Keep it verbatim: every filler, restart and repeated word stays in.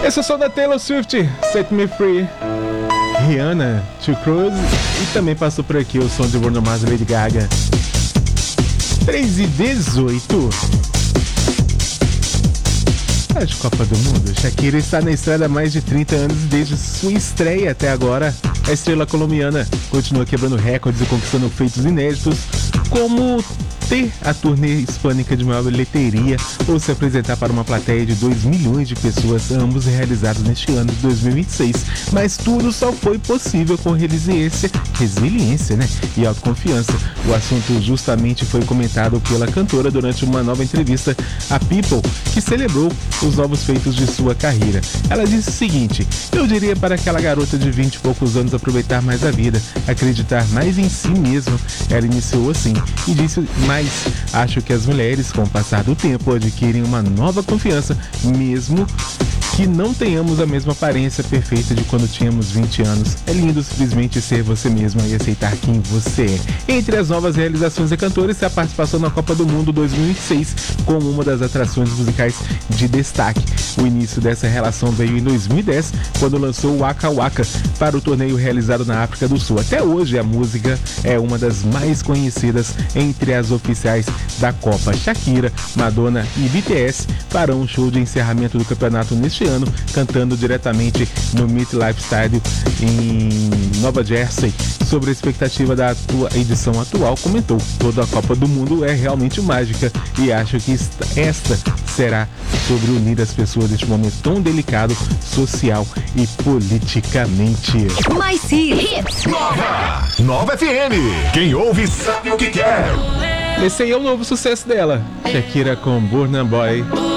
Esse é o som da Taylor Swift, Set Me Free. Rihanna, To Cruise. E também passou por aqui o som de Bruno Mars e Lady Gaga. três e dezoito. É de Copa do Mundo. Shakira está na estrada há mais de trinta anos desde sua estreia até agora. A estrela colombiana continua quebrando recordes e conquistando feitos inéditos, como ter a turnê hispânica de maior bilheteria ou se apresentar para uma plateia de dois milhões de pessoas, ambos realizados neste ano de dois mil e vinte e seis. Mas tudo só foi possível com resiliência, resiliência, né? E autoconfiança. O assunto justamente foi comentado pela cantora durante uma nova entrevista à People, que celebrou os novos feitos de sua carreira. Ela disse o seguinte: eu diria para aquela garota de vinte e poucos anos aproveitar mais a vida, acreditar mais em si mesma. Ela iniciou assim e disse mais: acho que as mulheres, com o passar do tempo, adquirem uma nova confiança, mesmo que não tenhamos a mesma aparência perfeita de quando tínhamos vinte anos. É lindo simplesmente ser você mesma e aceitar quem você é. Entre as novas realizações da cantora está a participação na Copa do Mundo dois mil e vinte e seis como uma das atrações musicais de destaque. O início dessa relação veio em dois mil e dez, quando lançou o Waka Waka para o torneio realizado na África do Sul. Até hoje a música é uma das mais conhecidas entre as oficiais da Copa. Shakira, Madonna e B T S farão um show de encerramento do campeonato neste ano, cantando diretamente no MetLife Stadium em Nova Jersey. Sobre a expectativa da atua- edição atual, comentou: toda a Copa do Mundo é realmente mágica e acho que esta será sobre unir as pessoas neste momento tão delicado, social e politicamente. Mais hits. Nova, Nova F M. Quem ouve sabe o que quer. Esse aí é o novo sucesso dela, Shakira com Burna Boy.